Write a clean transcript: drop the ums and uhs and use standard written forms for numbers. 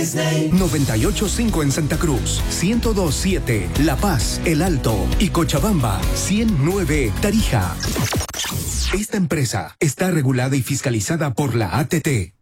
Disney. 98.5 en Santa Cruz, 102.7 La Paz, El Alto y Cochabamba, 100.9 Tarija. Esta empresa está regulada y fiscalizada por la ATT.